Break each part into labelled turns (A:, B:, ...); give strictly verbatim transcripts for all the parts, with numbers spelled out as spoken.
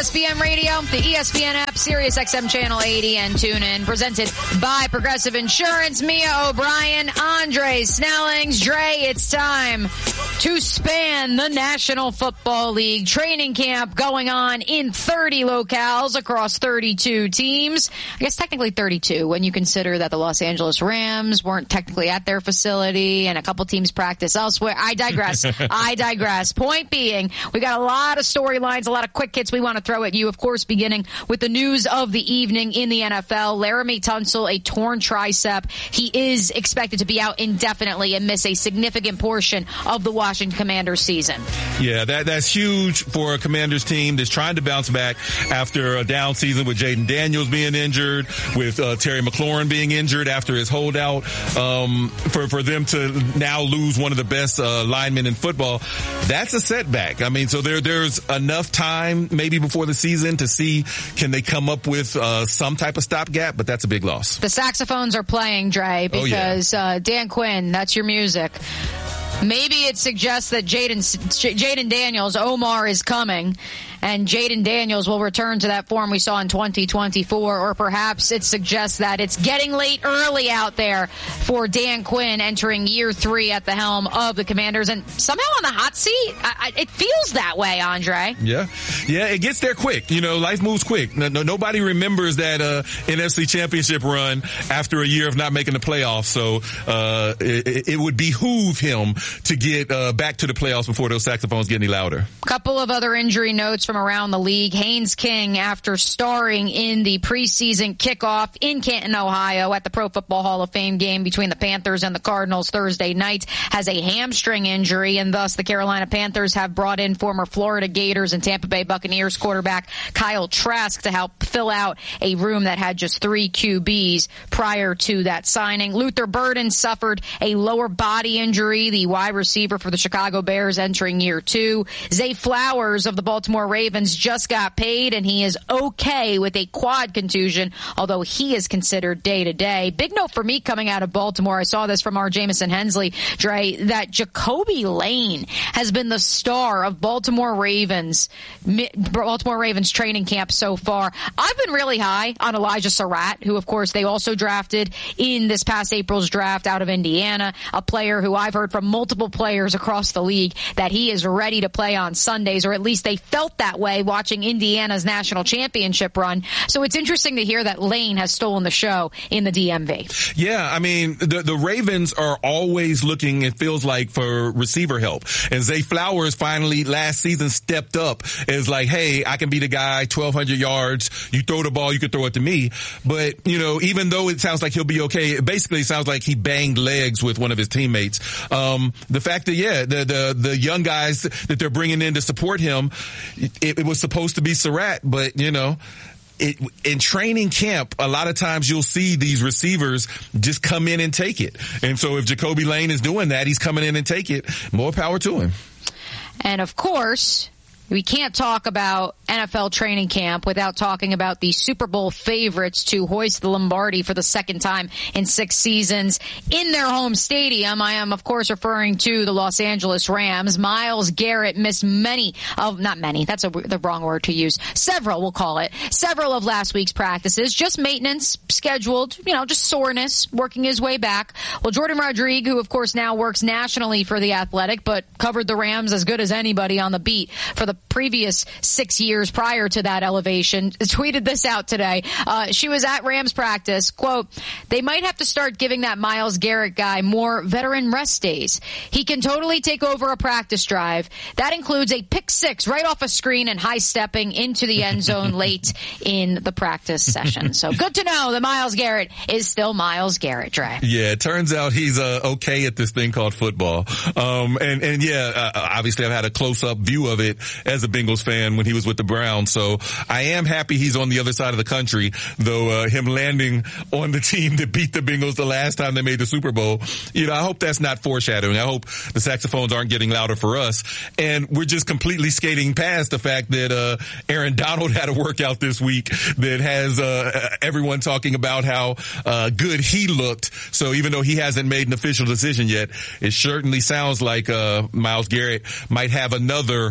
A: S P N Radio, the E S P N app, Sirius X M Channel eighty, and TuneIn. Presented by Progressive Insurance. Mia O'Brien, Andre Snellings. Dre, it's time to span the National Football League. Training camp going on in thirty locales across thirty-two teams. I guess technically thirty-two when you consider that the Los Angeles Rams weren't technically at their facility and a couple teams practice elsewhere. I digress. I digress. Point being, we got a lot of storylines, a lot of quick hits we want to throw at you, of course, beginning with the news of the evening in the N F L. Laramie Tunsil, a torn tricep. He is expected to be out indefinitely and miss a significant portion of the Washington Commanders season.
B: Yeah, that that's huge for a Commanders team that's trying to bounce back after a down season with Jaden Daniels being injured, with uh, Terry McLaurin being injured after his holdout. Um, for, for them to now lose one of the best uh, linemen in football, that's a setback. I mean, so there there's enough time maybe before the season to see can they come up with uh, some type of stopgap, but that's a big loss.
A: The saxophones are playing, Dre, because oh, yeah. uh, Dan Quinn, that's your music. Maybe it suggests that Jaden Jaden Daniels, Omar, is coming, and Jaden Daniels will return to that form we saw in twenty twenty-four, or perhaps it suggests that it's getting late early out there for Dan Quinn entering year three at the helm of the Commanders, and somehow on the hot seat. I, I, it feels that way, Andre.
B: Yeah, yeah, it gets there quick. You know, life moves quick. No, no, nobody remembers that uh, N F C Championship run after a year of not making the playoffs, so uh, it, it would behoove him to get uh, back to the playoffs before those saxophones get any louder.
A: A couple of other injury notes from around the league. Haynes King, after starring in the preseason kickoff in Canton, Ohio at the Pro Football Hall of Fame game between the Panthers and the Cardinals Thursday night, has a hamstring injury, and thus the Carolina Panthers have brought in former Florida Gators and Tampa Bay Buccaneers quarterback Kyle Trask to help fill out a room that had just three Q Bs prior to that signing. Luther Burden suffered a lower body injury, the wide receiver for the Chicago Bears entering year two. Zay Flowers of the Baltimore Ravens just got paid, and he is okay with a quad contusion, although he is considered day-to-day. Big note for me coming out of Baltimore, I saw this from our Jamison Hensley, Dre, that Jacoby Lane has been the star of Baltimore Ravens, Baltimore Ravens training camp so far. I've been really high on Elijah Surratt, who, of course, they also drafted in this past April's draft out of Indiana, a player who I've heard from multiple players across the league that he is ready to play on Sundays, or at least they felt that way watching Indiana's national championship run. So it's interesting to hear that Lane has stolen the show in the D M V.
B: Yeah, I mean, the, the Ravens are always looking, it feels like, for receiver help. And Zay Flowers finally last season stepped up as like, hey, I can be the guy, twelve hundred yards. You throw the ball, you can throw it to me. But, you know, even though it sounds like he'll be okay, it basically sounds like he banged legs with one of his teammates. Um, the fact that, yeah, the, the, the young guys that they're bringing in to support him, it, it was supposed to be Surratt, but, you know, It, in training camp, a lot of times you'll see these receivers just come in and take it. And so if Jacoby Lane is doing that, he's coming in and take it. More power to him.
A: And of course, we can't talk about N F L training camp without talking about the Super Bowl favorites to hoist the Lombardi for the second time in six seasons in their home stadium. I am, of course, referring to the Los Angeles Rams. Myles Garrett missed many of, not many, that's a, the wrong word to use, several, we'll call it, several of last week's practices, just maintenance, scheduled, you know, just soreness, working his way back. Well, Jordan Rodriguez, who, of course, now works nationally for The Athletic, but covered the Rams as good as anybody on the beat for the previous six years prior to that elevation, tweeted this out today. Uh, she was at Rams practice. Quote, they might have to start giving that Myles Garrett guy more veteran rest days. He can totally take over a practice drive. That includes a pick six right off a screen and high stepping into the end zone late in the practice session. So good to know that Myles Garrett is still Myles Garrett, Dre.
B: Yeah, it turns out he's uh, okay at this thing called football. Um, and, and yeah, uh, obviously I've had a close-up view of it as a Bengals fan when he was with the Browns. So I am happy he's on the other side of the country, though uh, him landing on the team that beat the Bengals the last time they made the Super Bowl, you know, I hope that's not foreshadowing. I hope the saxophones aren't getting louder for us. And we're just completely skating past the fact that uh Aaron Donald had a workout this week that has uh everyone talking about how uh good he looked. So even though he hasn't made an official decision yet, it certainly sounds like uh Myles Garrett might have another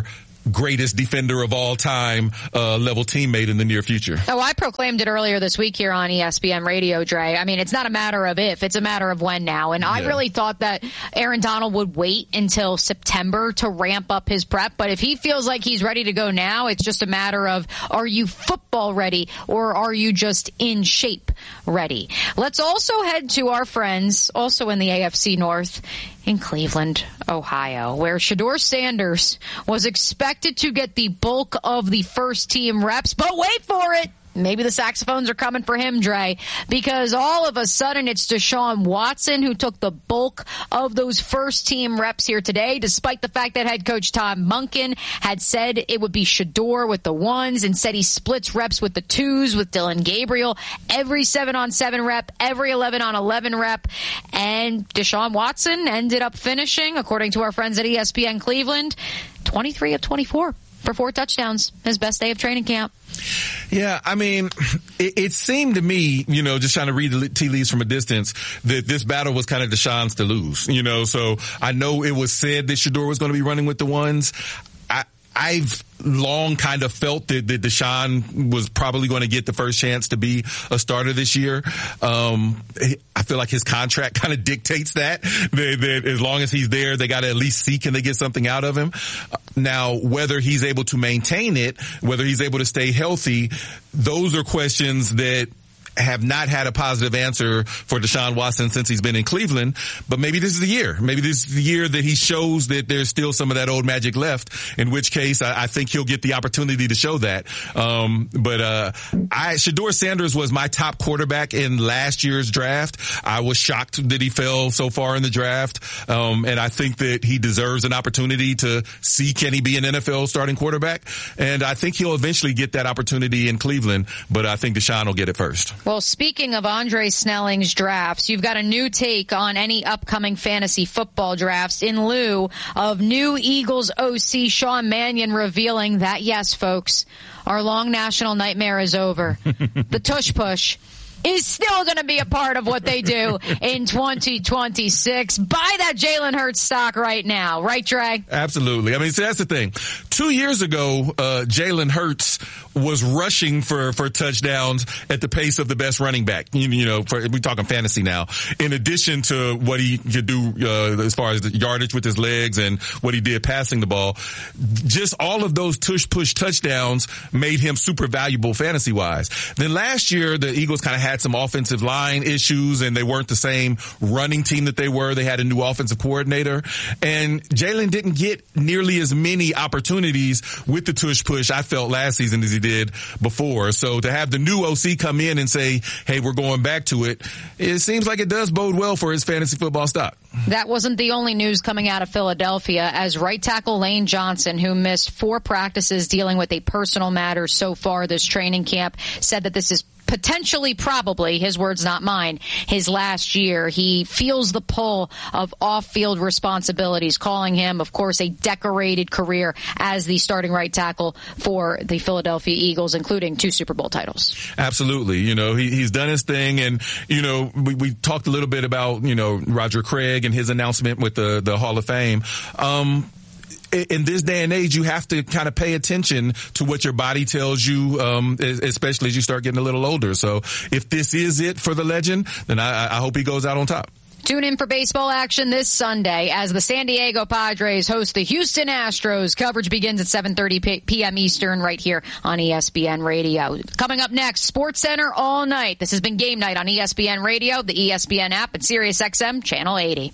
B: greatest defender of all time uh, level teammate in the near future.
A: Oh, I proclaimed it earlier this week here on E S P N Radio, Dre. I mean, it's not a matter of if, it's a matter of when now. And yeah. I really thought that Aaron Donald would wait until September to ramp up his prep. But if he feels like he's ready to go now, it's just a matter of, are you football ready or are you just in shape ready? Let's also head to our friends, also in the A F C North, in Cleveland, Ohio, where Shedeur Sanders was expected to get the bulk of the first team reps, but wait for it. Maybe the saxophones are coming for him, Dre, because all of a sudden it's Deshaun Watson who took the bulk of those first team reps here today, despite the fact that head coach Todd Monken had said it would be Shedeur with the ones and said he splits reps with the twos with Dylan Gabriel, every seven on seven rep, every eleven on eleven rep. And Deshaun Watson ended up finishing, according to our friends at E S P N Cleveland, twenty-three of twenty-four. For four touchdowns, his best day of training camp.
B: Yeah, I mean, it, it seemed to me, you know, just trying to read the tea leaves from a distance, that this battle was kind of Deshaun's to lose, you know. So I know it was said that Shedeur was going to be running with the ones. I, I've long kind of felt that, that Deshaun was probably going to get the first chance to be a starter this year. Um, I feel like his contract kind of dictates that, that, that as long as he's there, they got to at least see, can they get something out of him? Now, whether he's able to maintain it, whether he's able to stay healthy, those are questions that have not had a positive answer for Deshaun Watson since he's been in Cleveland, but maybe this is the year. Maybe this is the year that he shows that there's still some of that old magic left, in which case I, I think he'll get the opportunity to show that. Um, but, uh, I, Shedeur Sanders was my top quarterback in last year's draft. I was shocked that he fell so far in the draft. Um, and I think that he deserves an opportunity to see, can he be an N F L starting quarterback? And I think he'll eventually get that opportunity in Cleveland, but I think Deshaun will get it first.
A: Well, speaking of Andre Snelling's drafts, you've got a new take on any upcoming fantasy football drafts in lieu of new Eagles O C Sean Mannion revealing that, yes, folks, our long national nightmare is over. The tush push is still going to be a part of what they do in twenty twenty-six. Buy that Jalen Hurts stock right now. Right, Dre?
B: Absolutely. I mean, see, that's the thing. Two years ago, uh, Jalen Hurts was rushing for, for touchdowns at the pace of the best running back. You, you know, for, we're talking fantasy now. In addition to what he could do, uh, as far as the yardage with his legs and what he did passing the ball, just all of those tush push touchdowns made him super valuable fantasy wise. Then last year, the Eagles kind of had some offensive line issues and they weren't the same running team that they were. They had a new offensive coordinator and Jalen didn't get nearly as many opportunities with the tush push, I felt, last season as he did before. So to have the new O C come in and say, hey, we're going back to it, it seems like it does bode well for his fantasy football stock.
A: That wasn't the only news coming out of Philadelphia, as right tackle Lane Johnson, who missed four practices dealing with a personal matter so far this training camp, said that this is potentially, probably, his words not mine, his last year. He feels the pull of off-field responsibilities, calling him, of course, a decorated career as the starting right tackle for the Philadelphia Eagles, including two Super Bowl titles.
B: Absolutely. You know, he, he's done his thing. And, you know, we, we talked a little bit about, you know, Roger Craig and his announcement with the, the Hall of Fame. Um, in this day and age, you have to kind of pay attention to what your body tells you, um, especially as you start getting a little older. So if this is it for the legend, then I, I hope he goes out on top.
A: Tune in for baseball action this Sunday as the San Diego Padres host the Houston Astros. Coverage begins at seven thirty p.m. Eastern right here on E S P N Radio. Coming up next, Sports Center all night. This has been Game Night on E S P N Radio, the E S P N app, and Sirius X M Channel eighty.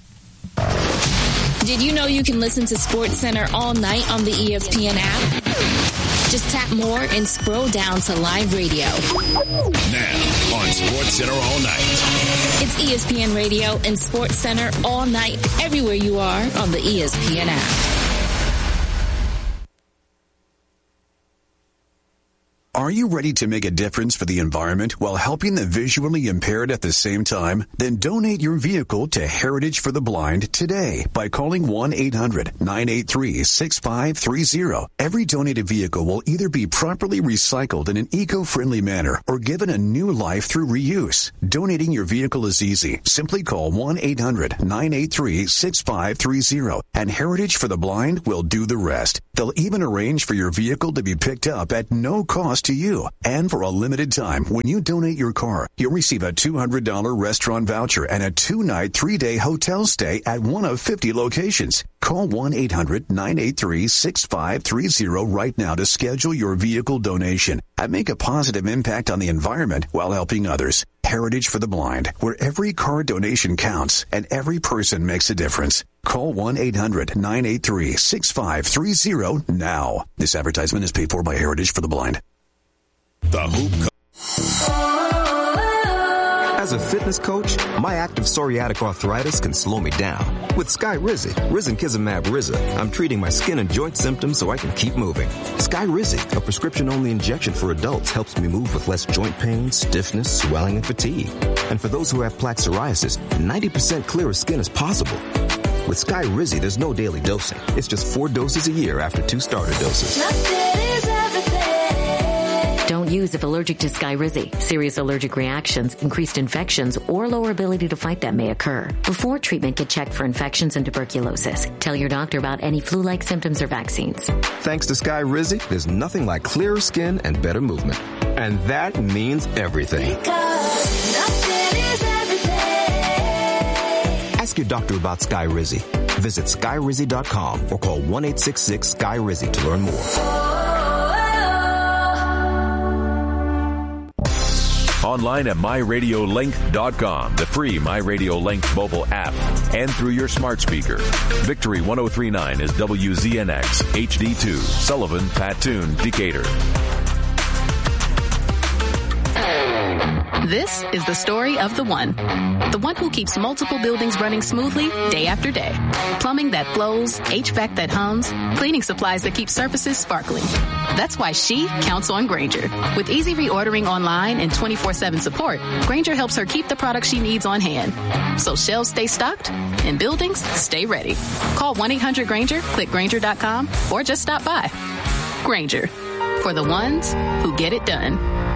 C: Did you know you can listen to Sports Center all night on the E S P N app? Just tap more and scroll down to live radio.
D: Now on Sports Center all night.
C: It's E S P N Radio and Sports Center all night, everywhere you are on the E S P N app.
E: Are you ready to make a difference for the environment while helping the visually impaired at the same time? Then donate your vehicle to Heritage for the Blind today by calling one eight hundred nine eight three six five three zero. Every donated vehicle will either be properly recycled in an eco-friendly manner or given a new life through reuse. Donating your vehicle is easy. Simply call one eight hundred nine eight three six five three zero and Heritage for the Blind will do the rest. They'll even arrange for your vehicle to be picked up at no cost to you. And for a limited time, when you donate your car, you'll receive a two hundred dollars restaurant voucher and a two-night, three-day hotel stay at one of fifty locations. Call one eight hundred nine eight three six five three zero right now to schedule your vehicle donation and make a positive impact on the environment while helping others. Heritage for the Blind, where every car donation counts and every person makes a difference. Call one eight hundred nine eight three six five three zero now. This advertisement is paid for by Heritage for the Blind.
D: The Hoop.
F: As a fitness coach, my active psoriatic arthritis can slow me down. With Skyrizi, risankizumab Riza, I'm treating my skin and joint symptoms so I can keep moving. Skyrizi, a prescription-only injection for adults, helps me move with less joint pain, stiffness, swelling, and fatigue. And for those who have plaque psoriasis, ninety percent clearer skin is possible. With Skyrizi, there's no daily dosing. It's just four doses a year after two starter doses.
G: Don't use if allergic to Skyrizi. Serious allergic reactions, increased infections, or lower ability to fight them may occur. Before treatment, get checked for infections and tuberculosis. Tell your doctor about any flu-like symptoms or vaccines.
F: Thanks to Skyrizi, there's nothing like clearer skin and better movement. And that means everything. Ask your doctor about Skyrizi. Visit Skyrizi dot com or call one eight six six Sky Rizi to learn more.
H: Online at my radio link dot com, the free MyRadioLink mobile app, and through your smart speaker. Victory one oh three point nine is W Z N X, H D two, Sullivan, Patoon, Decatur.
I: This is the story of the one. The one who keeps multiple buildings running smoothly day after day. Plumbing that flows, H V A C that hums, cleaning supplies that keep surfaces sparkling. That's why she counts on Grainger. With easy reordering online and twenty-four seven support, Grainger helps her keep the products she needs on hand. So shelves stay stocked and buildings stay ready. Call one eight hundred Grainger, click Grainger dot com, or just stop by. Grainger, for the ones who get it done.